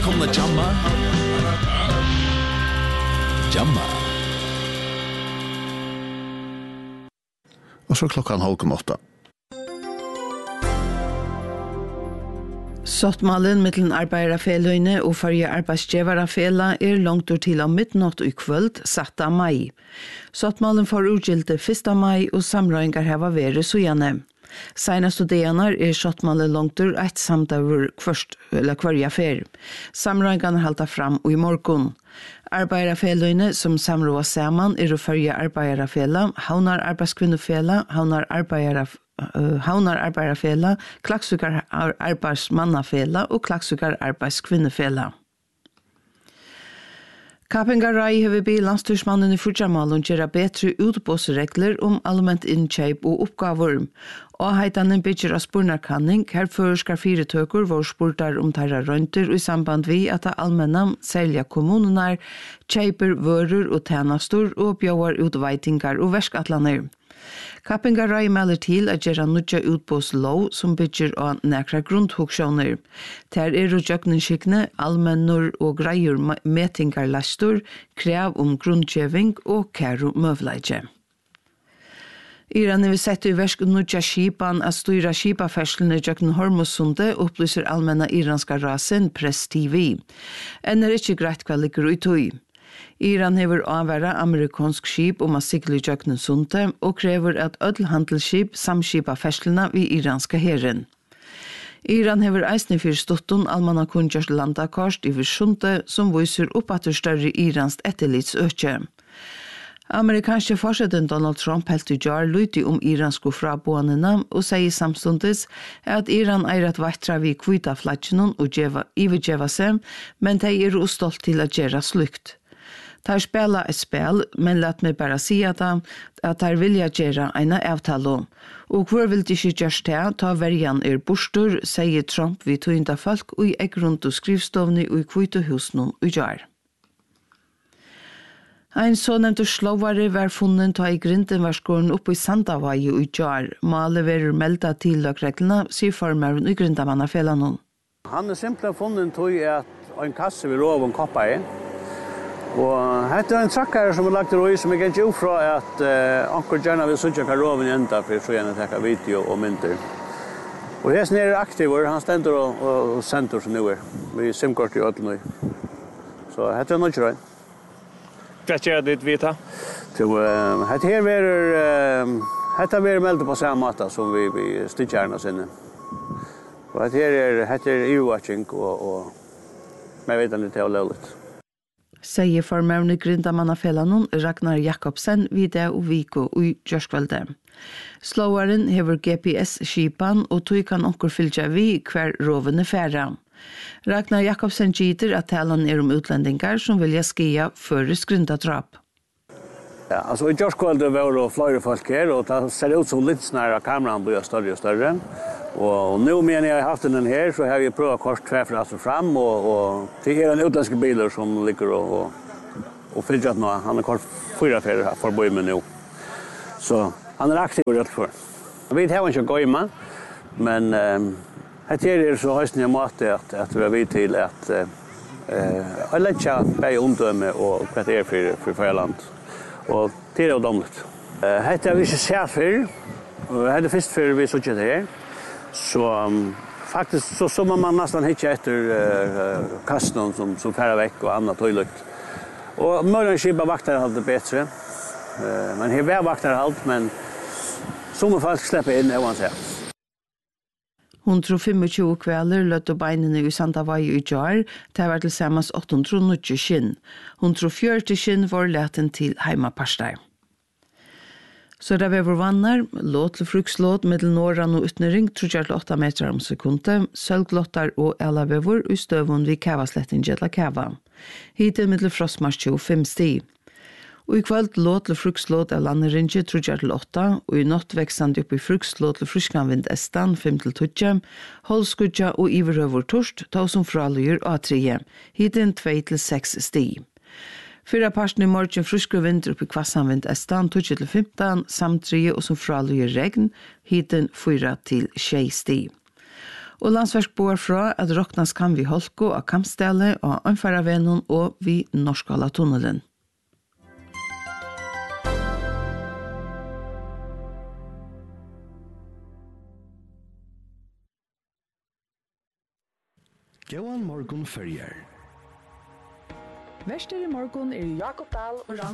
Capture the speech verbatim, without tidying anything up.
Välkomna Jamma. Jamma. Och så klockan halv åtta. Sottmalen mittlen arbeiderfelløyne og førje arbeidsgiverafella er langt til om midnatt i kvöld, satt av mai. Sottmalen får utgilde første mai og samrøyngar heva vere sujane. Senast studerar er sottmalen langt ur eit samtaver kvørst, eller kvarja fer. Samrøyngarna halta fram og i morgon. Arbeiderfelløyne som samråa saman er å førje arbeiderfella, havnar arbeidskvinnefella, havnar arbeiderfella, Uh, Havnar arbeiderfela, Klaksvíkar arbeidsmannafela og Klaksvíkar arbeidskvinnefela. Kappingarai hever be landstyrsmannen i Fudjamalen gjøre bedre utbåsregler om allmänt innkjøp og oppgaver. Og heitanen bygger av spurnarkanning, her føreskar firetøker hvor spurtar om tarra rønter og i samband vi at det allmänna selja kommunene kjøper vører og tjenester og bjøver utveitingar og verskatlaner. Kappingarai melder til at gjøre nødja utbåslov som bygger av nekra grundhoksjoner. Der er rujøkningsskikkene, allmennor og greier metingarlastor, krev om grundkjøving og kæro møvleidje. Iran vil sette i versk nødja skipan at styra skipaferslene jøkken Hormusunde opplyser allmenna iranska rasen Press T V. Enn er ikke greit hva ligger ut i. Iran hever avværa amerikansk skip om å sikle jøkken sunde og krever at ødelhandelsskip samskipa ferslene ved iranska herren. Iran hever eisne fyrir stottun almanna kunngjørs landakarst i sunde som viser opp at det større iransk etterlitsøkje. Amerikanske forsetten Donald Trump helt i jar lyti om iransko fraboanina og sier samstundes at Iran er at vaitra vi kvita flatjennon og ivergjeva seg, men de er ustolt til at gjera slukt. De spela et spel, men lat meg bare si at de vilja gjøre en avtale. Og hvor vil de ikke gjøre det, ta verjan er bostor, sier Trump vi tøynda folk og i egg rundt og skrivstovni og i kvitehusnum og jar. Ein så nevnte slovare var funnet ta i grinden var skåren oppe i Sandavai og i jar. Male verur melda til lagreglene, sier formaren i grindamannafelanon. Han er simpelthen funnet tog at en kasse vil lov om koppa i. Og hette er en trakkare som er lagt i roi som jeg ikke ufra at uh, anker gjerne vil sutja hva roven enda for så gjerne tekka video og mynter. Og hesten er aktiver, han stender og, og, og sender som nu er. Vi simkort i ødel nu. Så hette er nødgjør. Hva gjør ditt vita? Så uh, hette her verer uh, hette er meldet på samme måte som vi, vi stidkjærene sinne. Og hette her er hette er e-watching og, og med videre til å løle litt. Sier formøvne grindamannafelanon Ragnar Jakobsen videre og Viko i Gjørskvalde. Slåaren hever G P S-skipan og tog kan onker fylgja vi hver rovende færa. Ragnar Jakobsen gyter at talan er om utlendingar som vilja skia føres grindadrap. Ja, altså i Gjørskvalde var det flere folk her, og det ser ut som litt snarere kameraen blir større og større. Og nu medan jag har haft den här så har vi prövat kort tvärför fram och, och det är en utländsk bilar som ligger och, och, och fyllt nu. Han är kort fyra färger här för böjmen nu. Så han är aktiv rätt för. Jag vet här inte gå med, men ähm, här är det så höjst ni mat att, att vi vet till att äh, jag lättja bäg omdöme och vad det är för, för förland. Och det är domligt. Äh, här är vi inte sett för. Här är först för vi såg det här. Så um, faktiskt så så man nästan hitta efter uh, kasten som som färra veck och annat toilet. Och möjligen skipa vakter hade det bättre. Uh, men här var vakter allt men som folk släpper in oavsett. Hon tror tjugofem kvelder løtt og beinene i Sandavai i jar, det var til sammans åtte hundre og nitti skinn. Hon tror fjørti skinn var leten til heimaparstar. Så det var vannar, låt til frukslåt, middel norran og utnering, trudjar til åtta meter om sekundet, sølglottar og elavevor i støvun vid kavasletten gjedla kava. Hittil middel frostmars tjugofem sti. Og i kveld låt til frukslåt av landeringe trudjar til åtta, og i natt veksande opp i frukslåt til fruskanvind estan fem til tutje, holdskudja og iverøver torst, ta som fraløyer A tre, hittil två til seks sti. Fyra parten i morgen fruskere vinter opp i kvassanvind estan tutje til femton, samt tre og som fraløyer regn, hittil fyra til tjei sti. Og landsverk bor fra at råknas kan vi holko av kampstelle og anfaravenon og vi Norskala tunnelen. Gåan morgon fyrjar. Vester i morgon er Jakob Dahl og Ran